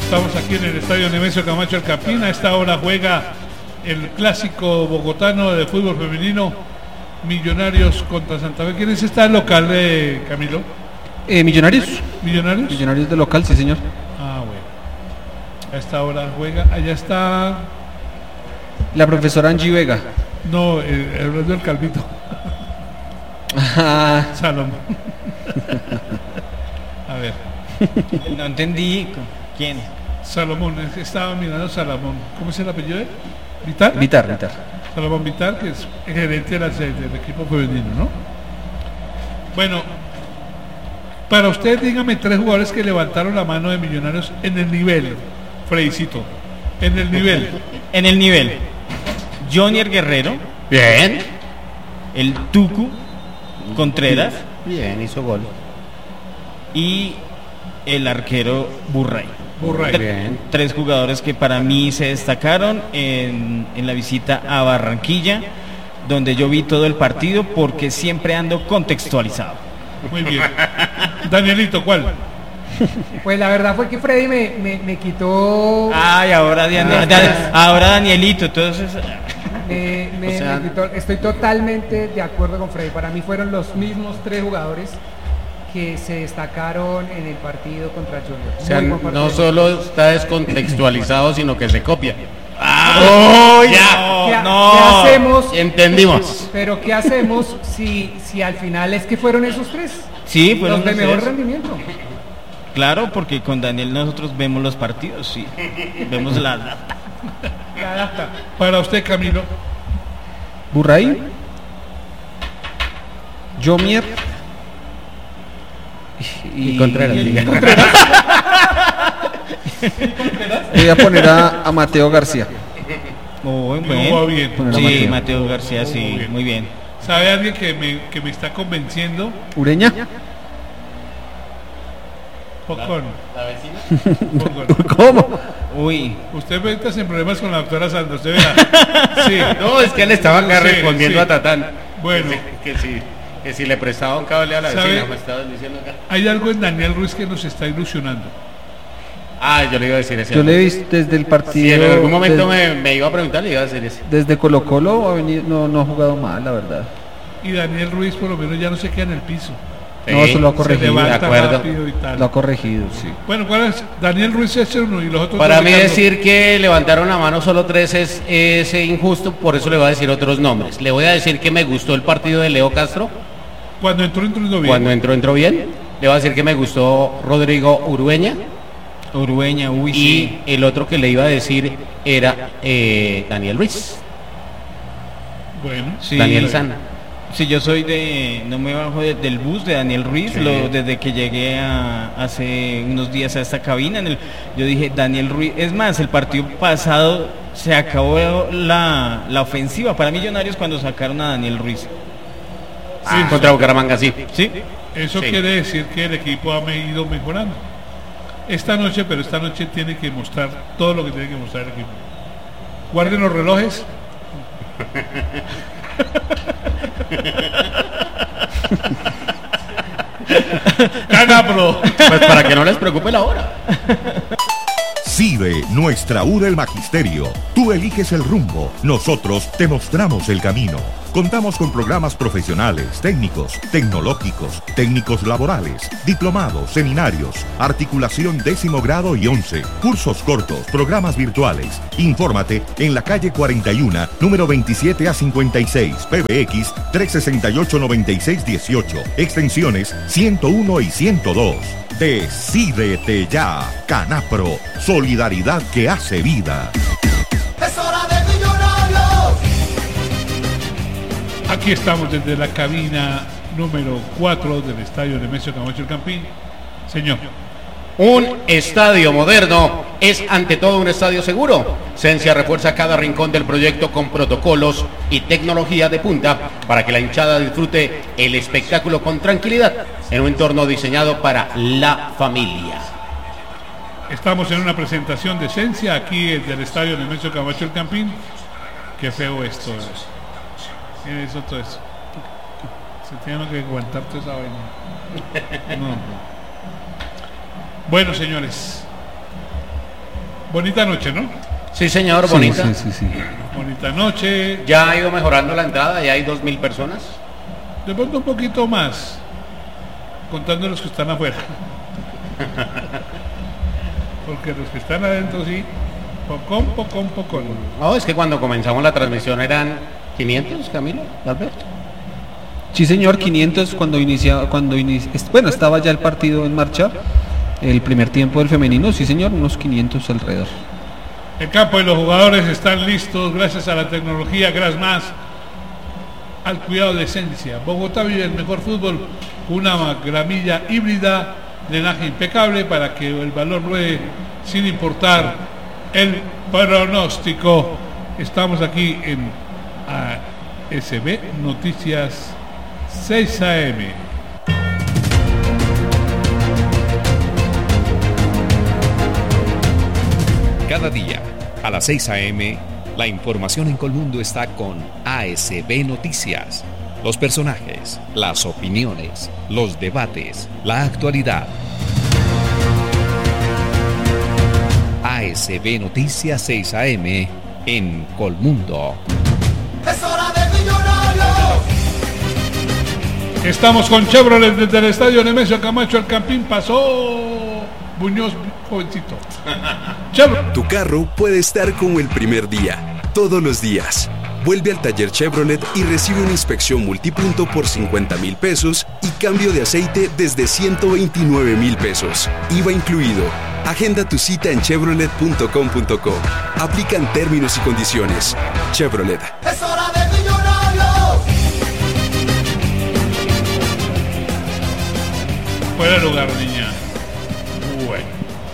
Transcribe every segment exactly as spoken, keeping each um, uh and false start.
Estamos aquí en el estadio Nemesio Camacho El Campín. A esta hora juega el clásico bogotano de fútbol femenino, Millonarios contra Santa Fe. ¿Quién es esta local, eh, Camilo? Eh, Millonarios. ¿Millonarios? Millonarios de local, sí, señor. Ah, bueno. A esta hora juega. Allá está. La profesora Angie Vega. No, el, el del Calvito. Salomón. A ver. No entendí. ¿Quién? Salomón, estaba mirando Salomón. ¿Cómo es el apellido de él? ¿Vitar? Vitar, Vitar. Salomón Vitar, que es gerente de la, del equipo femenino, ¿no? Bueno, para usted dígame tres jugadores que levantaron la mano de Millonarios en el nivel, Freicito, en el nivel. En el nivel. Jonier Guerrero. Bien. El Tucu Contreras. Bien, hizo gol. Y el arquero Burray. Burray. Bien. Tres jugadores que para mí se destacaron en, en la visita a Barranquilla, donde yo vi todo el partido porque siempre ando contextualizado. Muy bien. Danielito, ¿cuál? Pues la verdad fue que Freddy me, me, me quitó. Ay, ahora, Daniel, Dan, ahora Danielito, entonces. Me, me, o sea, me quitó, estoy totalmente de acuerdo con Freddy. Para mí fueron los mismos tres jugadores que se destacaron en el partido contra Junior. O sea, no solo está descontextualizado, sino que se copia. ¡Ah! ¡Oh, ya! ¿Qué, no. ¿Qué hacemos? Entendimos. Pero ¿qué hacemos si, si al final es que fueron esos tres? Sí, fueron los de los mejor tres. rendimiento. Claro, porque con Daniel nosotros vemos los partidos, sí. Vemos la data. La data. Para usted, Camilo. Burray. Jonier. Y, y Contreras. Y, y Contreras. Voy a poner a, a Mateo García. Muy No, bien. bien. Sí, Mateo. Mateo García, sí, Muy bien. muy bien. ¿Sabe alguien que me, que me está convenciendo? Ureña. Pocón. ¿La vecina? Pocón. ¿Cómo? Uy, Usted mete en problemas con la doctora Sandra, usted verá. Sí. No, es que él estaba acá Sí, respondiendo sí. a Tatán. Bueno. Que, que, si, que si le prestaba un cable a la ¿Sabe? vecina, me estaban diciendo acá. Hay algo en Daniel Ruiz que nos está ilusionando. Ah, yo le iba a decir eso. Yo le he visto desde el partido. Si en algún momento desde, me, me iba a preguntar, le iba a decir eso. desde Colo Colo ha venido, no, no ha jugado mal, la verdad. Y Daniel Ruiz por lo menos ya no se queda en el piso. No, eso lo ha Se corregido. levanta de acuerdo. rápido y tal. Lo ha corregido, sí. Bueno, ¿cuál es? Daniel Ruiz es uno y los otros Para dos, mí Ricardo. decir que levantaron la mano solo tres es, es injusto, por eso le voy a decir otros nombres. Le voy a decir que me gustó el partido de Leo Castro. Cuando entró, entró bien. Cuando entró, entró bien. Le voy a decir que me gustó Rodrigo Urueña. Urueña, uy, Y sí. el otro que le iba a decir era eh, Daniel Ruiz. Bueno. Sí. Daniel San. Sí, yo soy de, no me bajo de- del bus de Daniel Ruiz, Sí. lo, desde que llegué a, hace unos días a esta cabina, en el, yo dije Daniel Ruiz, es más, el partido pasado se acabó la, la ofensiva para Millonarios cuando sacaron a Daniel Ruiz. Ah, contra Bucaramanga, sí. Sí, Eso Sí. quiere decir que el equipo ha ido mejorando. Esta noche, pero esta noche tiene que mostrar todo lo que tiene que mostrar el equipo. Guarden los relojes. Canapro. Pues para que no les preocupe la hora. CIDE, nuestra U del Magisterio. Tú eliges el rumbo, nosotros te mostramos el camino. Contamos con programas profesionales, técnicos, tecnológicos, técnicos laborales, diplomados, seminarios, articulación décimo grado y once, cursos cortos, programas virtuales. Infórmate en la calle cuarenta y uno, número veintisiete a cincuenta y seis, P B X trescientos sesenta y ocho, noventa y seis dieciocho, extensiones ciento uno y ciento dos. Decídete ya, Canapro, solidaridad que hace vida. Es hora de Millonarios. Aquí estamos desde la cabina número cuatro del estadio Nemesio Camacho El Campín. Señor. Un estadio moderno es ante todo un estadio seguro. Sencia refuerza cada rincón del proyecto con protocolos y tecnología de punta para que la hinchada disfrute el espectáculo con tranquilidad en un entorno diseñado para la familia. Estamos en una presentación de Esencia aquí del estadio Nemesio Camacho El Campín. Qué feo esto es. Mira eso, todo eso. Se tiene que aguantar toda esa vaina. No. Bueno, señores, Bonita noche, ¿no? Sí, señor, Sí, bonita. sí, sí, sí. Bonita noche. Ya ha ido mejorando la entrada, ya hay dos mil personas. De pronto un poquito más, contando los que están afuera. Porque los que están adentro sí, pocón, pocón, pocón. No, es que cuando comenzamos la transmisión eran quinientos, Camilo, Alberto. Sí, señor, quinientos cuando inicia, cuando inicia, bueno, estaba ya el partido en marcha, el primer tiempo del femenino, sí, señor, unos quinientos alrededor. El campo y los jugadores están listos gracias a la tecnología, gracias más al cuidado de esencia. Bogotá vive el mejor fútbol, una gramilla híbrida, drenaje impecable para que el balón ruede sin importar el pronóstico. Estamos aquí en A S B Noticias seis A M. Cada día, a las seis a eme, la información en Colmundo está con A S B Noticias. Los personajes, las opiniones, los debates, la actualidad. A S B Noticias seis A M en Colmundo. Es hora de Millonarios. Estamos con Chevrolet desde el estadio Nemesio Camacho. El Campín pasó Muñoz, jovencito. Chevrolet. Tu carro puede estar como el primer día, todos los días. Vuelve al taller Chevrolet y recibe una inspección multipunto por cincuenta mil pesos y cambio de aceite desde ciento veintinueve mil pesos. I V A incluido. Agenda tu cita en chevrolet punto com punto co. Aplican términos y condiciones. Chevrolet. Es hora de Millonarios. Fuera de lugar, niña. Bueno.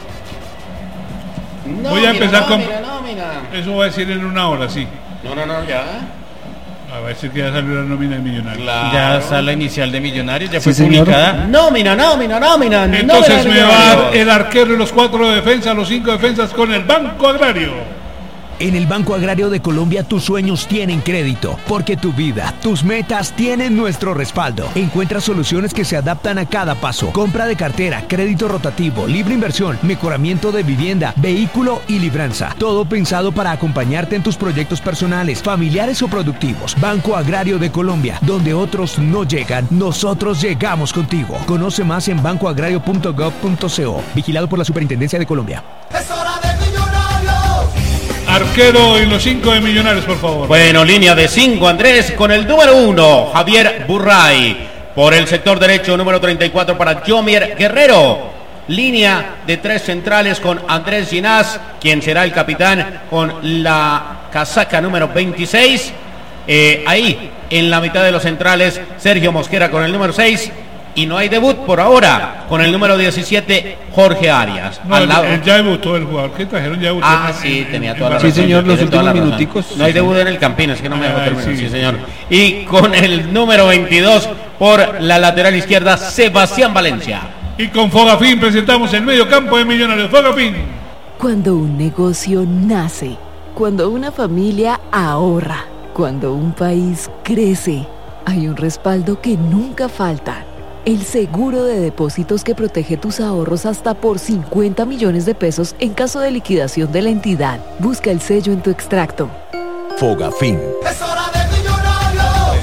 No, Voy a mira, empezar no, con... mira, no, mira. Eso voy a decir en una hora, sí. No, no, no, ya. Ah, va a decir que ya salió la nómina de Millonarios. Claro. Ya está la inicial de Millonarios, ya fue Sí, señor. publicada. Nómina, nómina, nómina. Entonces nómina, me va a dar Millonarios. el arquero y los cuatro de defensa, los cinco defensas con el Banco Agrario. En el Banco Agrario de Colombia tus sueños tienen crédito, porque tu vida, tus metas tienen nuestro respaldo. Encuentra soluciones que se adaptan a cada paso. Compra de cartera, crédito rotativo, libre inversión, mejoramiento de vivienda, vehículo y libranza. Todo pensado para acompañarte en tus proyectos personales, familiares o productivos. Banco Agrario de Colombia, donde otros no llegan, nosotros llegamos contigo. Conoce más en banco agrario punto gov punto co. Vigilado por la Superintendencia de Colombia. Es hora de Millonarios. Arquero y los cinco de Millonarios, por favor. Bueno, línea de cinco, Andrés, con el número uno, Javier Burray. Por el sector derecho, número treinta y cuatro para Yomier Guerrero. Línea de tres centrales con Andrés Ginás, quien será el capitán con la casaca número veintiséis. Eh, ahí, en la mitad de los centrales, Sergio Mosquera con el número seis. Y no hay debut por ahora, con el número diecisiete, Jorge Arias. No, Al el, lado- el ya debutó el jugador que trajeron, ya debutó. Ah, en- sí, en- tenía en toda la Barranquilla. Sí, señor, los Tiene toda la últimos razón. minuticos. No hay debut en el Campino, es que no me dejó Ay, terminar. sí. Sí, señor. Y con el número veintidós por la lateral izquierda, Sebastián Valencia. Y con Fogafín presentamos el medio campo de Millonarios. Fogafín. Cuando un negocio nace, cuando una familia ahorra, cuando un país crece, hay un respaldo que nunca falta. El seguro de depósitos que protege tus ahorros hasta por cincuenta millones de pesos en caso de liquidación de la entidad. Busca el sello en tu extracto. Fogafín. Es hora de Millonarios.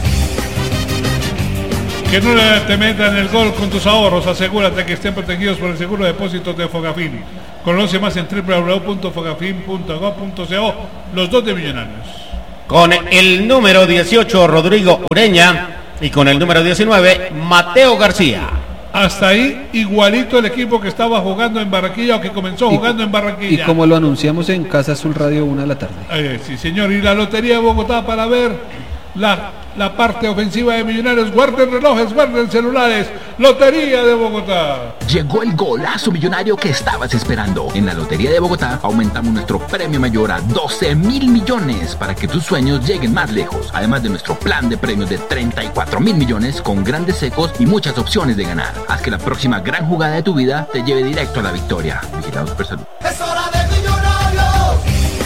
Que no le- te metan el gol con tus ahorros. Asegúrate que estén protegidos por el seguro de depósitos de Fogafín. Conoce más en doble u doble u doble u punto fogafín punto gov punto co. Los dos de Millonarios. Con el número dieciocho, Rodrigo Ureña. Y con el número diecinueve, Mateo García. Hasta ahí, igualito el equipo que estaba jugando en Barranquilla o que comenzó Y- jugando en Y Barranquilla. como lo anunciamos en Casa Azul Radio, una de la tarde. Eh, sí, señor. Y la Lotería de Bogotá para ver la, la parte ofensiva de Millonarios. Guarden relojes, guarden celulares. Lotería de Bogotá. Llegó el golazo millonario que estabas esperando. En la Lotería de Bogotá aumentamos nuestro premio mayor a doce mil millones para que tus sueños lleguen más lejos. Además de nuestro plan de premios de treinta y cuatro mil millones con grandes secos y muchas opciones de ganar. Haz que la próxima gran jugada de tu vida te lleve directo a la victoria. Vigilado Supersalud. Es hora de Millonarios.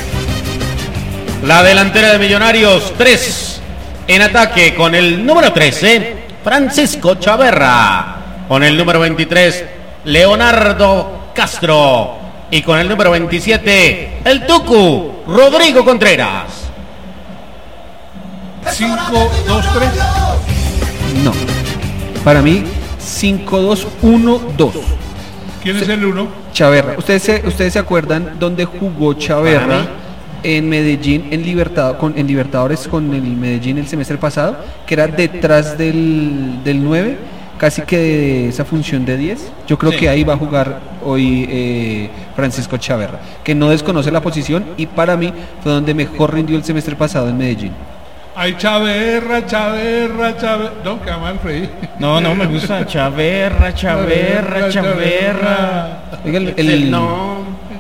La delantera de Millonarios, tres. En ataque con el número trece, Francisco Chaverra. Con el número veintitrés, Leonardo Castro. Y con el número veintisiete, el Tucu, Rodrigo Contreras. cinco dos tres. No. Para mí, cinco dos uno dos. ¿Quién es el uno? Chaverra. ¿Ustedes se, ustedes se acuerdan dónde jugó Chaverra Para mí. en Medellín, en, Libertad, con, en Libertadores con el Medellín el semestre pasado? Que era detrás del, del nueve, casi que de esa función de diez. Yo creo Sí. que ahí va a jugar hoy eh, Francisco Chaverra, que no desconoce la posición y para mí fue donde mejor rindió el semestre pasado en Medellín. Ay, Chaverra, Chaverra, Chaverra. No, qué mal, Freddy. No, no, me gusta. Chaverra, Chaverra, Chaverra. Oiga, el- El, el- no.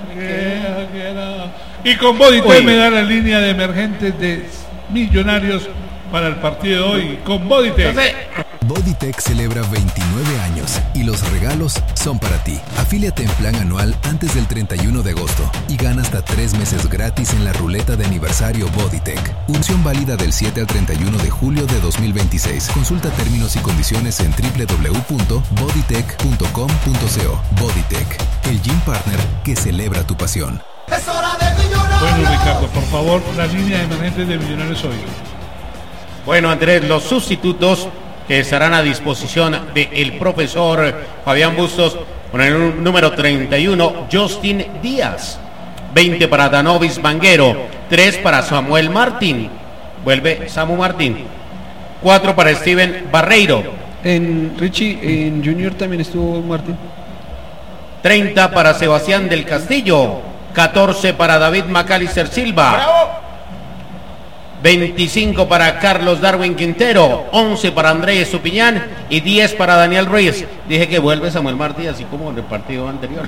Y con Bodytech Uy. me da la línea de emergentes de Millonarios para el partido de hoy. Con Bodytech. Entonces, Bodytech celebra veintinueve años y los regalos son para ti. Afíliate en plan anual antes del treinta y uno de agosto y gana hasta tres meses gratis en la ruleta de aniversario Bodytech. Unción válida del siete al treinta y uno de julio de dos mil veintiséis. Consulta términos y condiciones en doble u doble u doble u punto bodytech punto com punto co. Bodytech, el gym partner que celebra tu pasión. Es hora de Millonarios. Bueno, Ricardo, por favor, la línea de emergentes de Millonarios hoy. bueno, Andrés, los sustitutos que estarán a disposición del profesor Fabián Bustos con el número treinta y uno, Justin Díaz. veinte para Danovis Vanguero. tres para Samuel Martín. Vuelve Samu Martín. cuatro para Steven Barreiro. En Richie, en Junior también estuvo Martín. treinta para Sebastián del Castillo. catorce para David Macalister Silva. veinticinco para Carlos Darwin Quintero. once para Andrés Estupiñán y diez para Daniel Ruiz. Dije que vuelve Samuel Martí, así como en el partido anterior.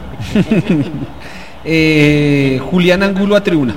eh, Julián Angulo a tribuna.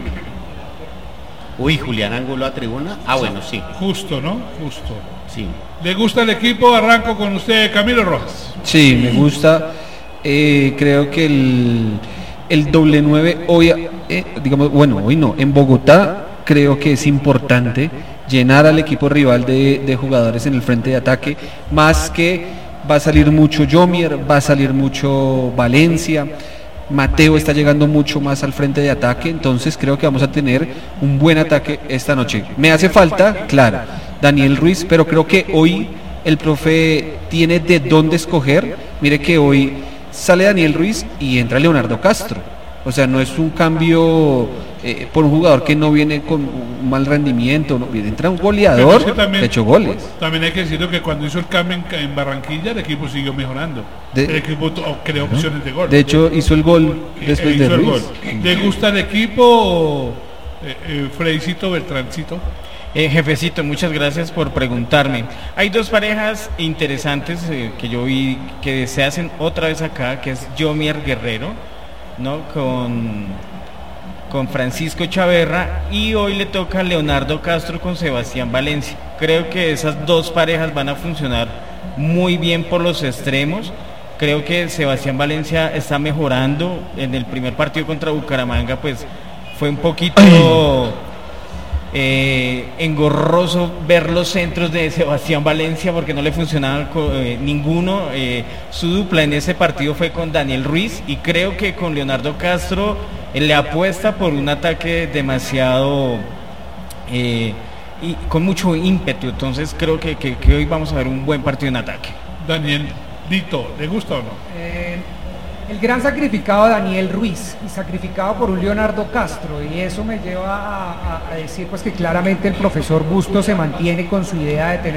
Uy, Julián Angulo a tribuna. Ah, bueno, sí. Justo, ¿no? Justo. Sí. ¿Le gusta el equipo? Arranco con usted, Camilo Rojas. Sí, me gusta. Eh, creo que el, el doble nueve hoy, eh, digamos, bueno, hoy no, en Bogotá creo que es importante llenar al equipo rival de, de jugadores en el frente de ataque, más que va a salir mucho Yomier, va a salir mucho Valencia, Mateo está llegando mucho más al frente de ataque, entonces creo que vamos a tener un buen ataque esta noche. Me hace falta, claro, Daniel Ruiz, pero creo que hoy el profe tiene de dónde escoger. Mire que hoy sale Daniel Ruiz y entra Leonardo Castro. O sea, no es un cambio eh, por un jugador que no viene con un mal rendimiento, no, entra un Pero es goleador que también- que ha hecho goles. También hay que decirlo que cuando hizo el cambio en, en Barranquilla, el equipo siguió mejorando. De- el equipo to- creó opciones de gol. De hecho, hizo el gol Eh, después hizo de el Ruiz. gol. ¿Le gusta el equipo, eh, eh, Fredicito Beltrancito? Eh, jefecito, muchas gracias por preguntarme. Hay dos parejas interesantes eh, que yo vi que se hacen otra vez acá, que es Yomier Guerrero, ¿no? Con, con Francisco Chaverra, y hoy le toca a Leonardo Castro con Sebastián Valencia. Creo que esas dos parejas van a funcionar muy bien por los extremos. Creo que Sebastián Valencia está mejorando. En el primer partido contra Bucaramanga, pues fue un poquito eh, engorroso ver los centros de Sebastián Valencia porque no le funcionaba co- eh, ninguno. Eh, su dupla en ese partido fue con Daniel Ruiz, y creo que con Leonardo Castro eh, le apuesta por un ataque demasiado eh, y con mucho ímpetu. Entonces creo que, que- que hoy vamos a ver un buen partido en ataque. Daniel, Dito, ¿le gusta o no? Eh, el gran sacrificado de Daniel Ruiz y sacrificado por un Leonardo Castro, y eso me lleva a, a- a decir pues que claramente el profesor Bustos se mantiene con su idea de tener